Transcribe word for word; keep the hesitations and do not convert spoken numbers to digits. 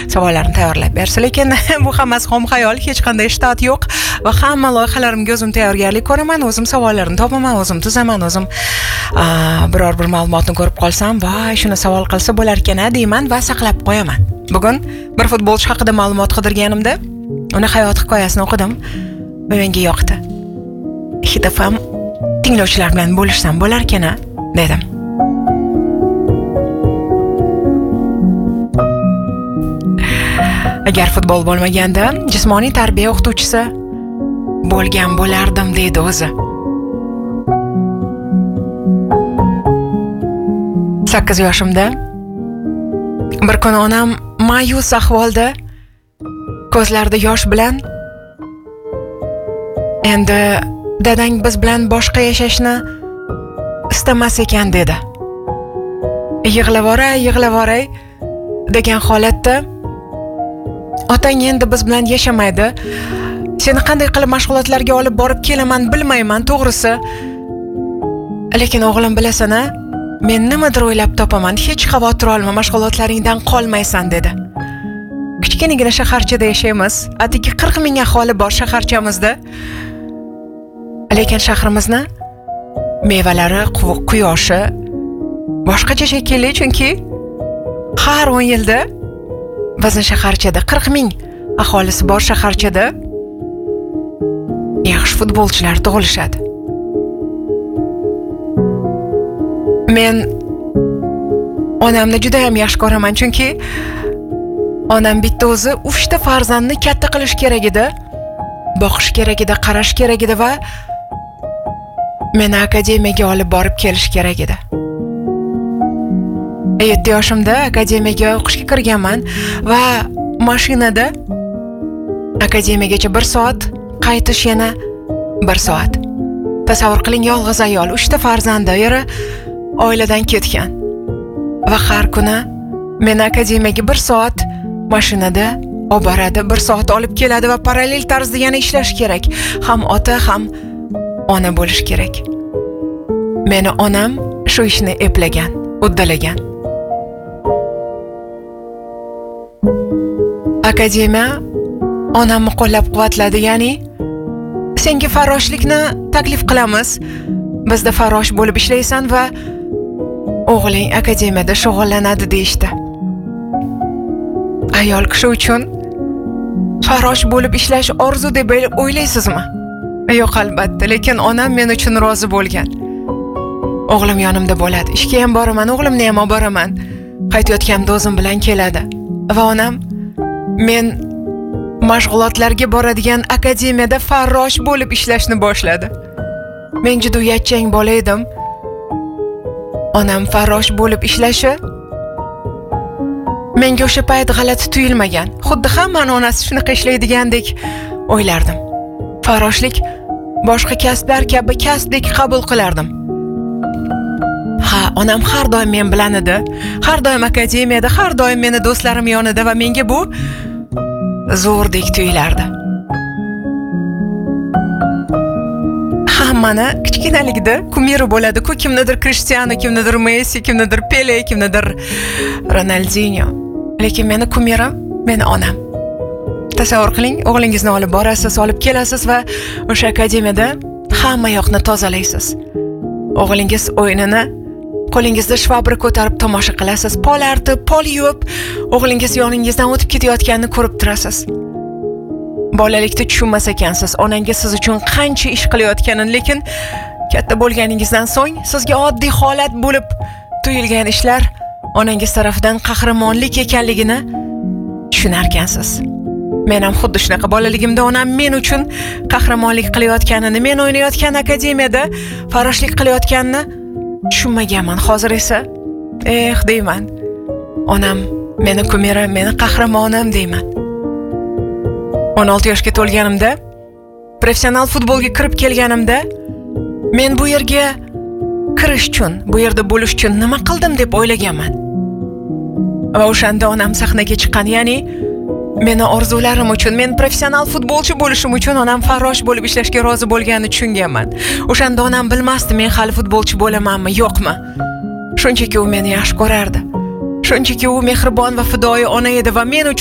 savollarni tayyorlab bersa, lekin bu hammasi xom xayol, hech qanday shtat yo'q va hamma loyihalarimga o'zim tayyorgarlik ko'raman, o'zim savollarni topaman, o'zim tuzaman, o'zim biror bir ma'lumotni ko'rib qolsam, voy shuni savol qilsa bo'lar ekan-a deyman va saqlab qo'yaman. Bugun bir futbolchi haqida ma'lumot qidirganimda, uni hayot hikoyasini o'qidim va menga yoqdi. Hit F M tinglovchilar bilan bo'lishsam bo'lar ekan-a dedim. Agar futbol bo'lmaganda jismoniy tarbiya o'qituvchisi bo'lgan bo'lardim deydi o'zi. sakkiz yoshimda bir kun onam ma'yus ahvolda ko'zlarida yosh bilan endi dadang biz bilan boshqa yashashni istamas ekan dedi. Yig'lavoray, yig'lavoray degan holatda otang endi biz bilan yashamaydi. Seni qanday qilib mashg'ulotlarga olib borib kelaman bilmayman, to'g'risi. Lekin o'g'lim bilasan-a, men nimadir o'ylab topaman, hech xavotir olma, mashg'ulotlaringdan qolmaysan dedi. Kichkinagina shaharchada yashaymiz. Atigi qirq ming aholi bor shaharchamizda. Lekin shahrimizni mevalari, quyoshi boshqacha shekilli, chunki har o'n yilda bizning shaharchada qirq ming aholisi bor shaharchada yaxshi futbolchilar tug'ilishadi. Men onamni juda ham yaxshi ko'raman, chunki onam bitta o'zi uchta farzandni katta qilish kerak edi, boqish kerak edi, qarash kerak edi va meni akademiyaga olib borib kelish kerak edi. yetti yoshimda akademiyaga o'qishga kirganman va mashinada akademiyagacha bir soat, qaytish yana bir soat. Tasavvur qiling, yolg'iz ayol, uchta farzandi, eri oiladan ketgan. Va har kuni meni akademiyaga bir soat mashinada olib boradi, bir soat olib keladi va parallel tarzda yana ishlash kerak. Ham ota, ham ona bo'lish kerak. Meni onam shu ishni eplagan, uddalagan. Akademiya onamni qo'llab-quvvatladi, ya'ni senga farroshlikni taklif qilamiz. Bizda farrosh bo'lib ishlaysan va o'g'ling akademiyada shug'ullanadi deyishdi. Ayol kishi uchun farrosh bo'lib ishlash orzu deb o'ylaysizmi? Yo'q, albatta, lekin onam men uchun rozi bo'lgan. O'g'lim yonimda bo'ladi, ishga ham boraman, o'g'limni ham olib boraman. Qaytayotganda o'zim bilan keladi. Va onam men mashg'ulotlarga boradigan akademiyada farrosh bo'lib ishlashni boshladi. Men juda uyatchang bola edim. Onam farrosh bo'lib ishlashi menga o'sha payt g'alati tuyulmagan. Xuddi hammaning onasi shunaqa ishlaydigandek o'ylardim. Farroshlik boshqa kasblar kabi kasbdek qabul qilardim. Ha, onam har doim men bilan edi. Har doim akademiyada, har doim meni do'stlarim yonida va menga bu zo'rdek tuyulardi. Hammani kichkinaligida kumiri bo'ladi-ku, kimnidir Cristiano, kimnidir Messi, kimnidir Pele, kimnidir Ronaldinho. Lekin meni kumirim meni onam. Tasavvur qiling, o'g'lingizni olib borasiz, olib kelasiz va o'sha akademiyada hamma yoqni tozalaysiz. O'g'lingiz o'yinini qo'lingizda shvabra ko'tarib tomosha qilasiz, pol artib, pol yuvib, o'g'lingiz yoningizdan o'tib ketayotganini ko'rib turasiz. Bolalikda tushunmas ekansiz onangiz siz uchun qancha ish qilayotganini, lekin katta bo'lganingizdan so'ng sizga oddiy holat bo'lib tuyulgan ishlar onangiz tarafidan qahramonlik ekanligini tushunar ekansiz. Men ham xuddi shunaqa bolaligimda onam men uchun qahramonlik qilayotganini, men o'ynayotgan akademiyada farroshlik qilayotganini tushunmaganman. Hozir esa eh deyman. Onam meni kumirim, meni qahramonim deyman. o'n olti yoshga to'lganimda, professional futbolga kirib kelganimda, men bu yerga kirish uchun, bu yerda bo'lish uchun nima qildim deb o'ylaganman. Va o'shanda onam sahnaga chiqqan, ya'ni meni orzularim uchun, men professional futbolchi bo'lishim uchun onam farrosh bo'lib ishlashga rozi bo'lganini tushunganman. O'shanda onam bilmasdi men hali futbolchi bo'lamanmi, yo'qmi. Shunchaki u meni yaxshi ko'rardi. Shunchaki u mehribon va fidoyi ona edi va men uchun